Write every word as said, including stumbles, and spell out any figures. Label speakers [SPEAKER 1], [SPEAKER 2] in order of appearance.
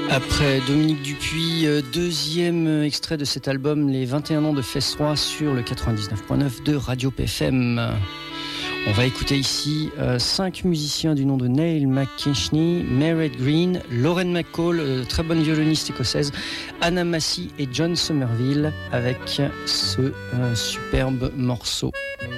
[SPEAKER 1] Après Dominique Dupuis, deuxième extrait de cet album, les vingt et un ans de Phase trois sur le quatre-vingt-dix-neuf point neuf de Radio P F M. On va écouter ici euh, cinq musiciens du nom de Neil McKinchney, Mairead Green, Lauren McCall, euh, très bonne violoniste écossaise, Anna Massey et John Somerville avec ce euh, superbe morceau.